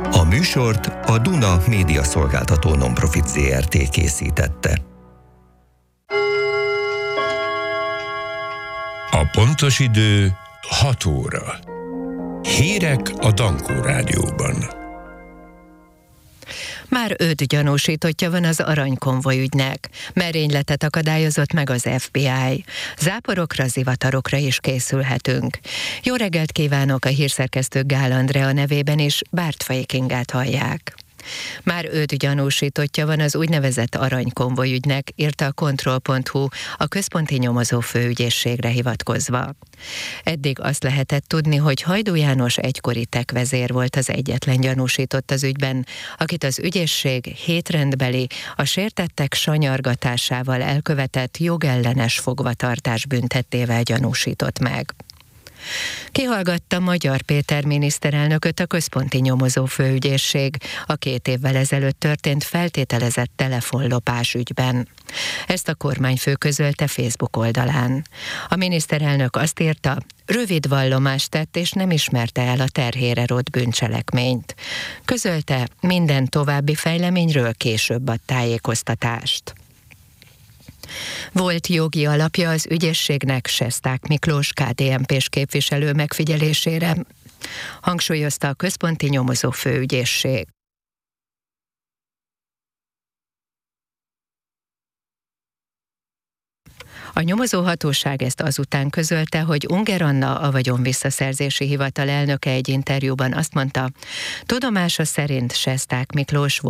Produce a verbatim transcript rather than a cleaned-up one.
A műsort a Duna Média Szolgáltató Nonprofit zé er té készítette. A pontos idő hat óra. Hírek a Dankó Rádióban. Már öt gyanúsítottja van az aranykonvoj ügynek. Merényletet akadályozott meg az ef bé i. Záporokra, zivatarokra is készülhetünk. Jó reggelt kívánok, a hírszerkesztő Gál Andrea nevében is, Bártfai Kingát hallják. Már öt gyanúsítottja van az úgynevezett aranykonvoj ügynek, írta a kontroll pont hu a központi nyomozó főügyészségre hivatkozva. Eddig azt lehetett tudni, hogy Hajdú János egykori tek vezér volt az egyetlen gyanúsított az ügyben, akit az ügyészség hétrendbeli, a sértettek sanyargatásával elkövetett jogellenes fogvatartás büntettével gyanúsított meg. Kihallgatta Magyar Péter miniszterelnököt a központi nyomozó főügyészség a két évvel ezelőtt történt feltételezett telefonlopás ügyben. Ezt a kormányfő közölte Facebook oldalán. A miniszterelnök azt írta, rövid vallomást tett és nem ismerte el a terhére rótt bűncselekményt. Közölte, minden további fejleményről később ad tájékoztatást. Volt jogi alapja az ügyészségnek Sesták Miklós ká dé en pés képviselő megfigyelésére, hangsúlyozta a központi nyomozó főügyészség. A nyomozóhatóság ezt azután közölte, hogy Unger Anna, a vagyonvisszaszerzési hivatal elnöke egy interjúban azt mondta, tudomása szerint Sesták Miklós volt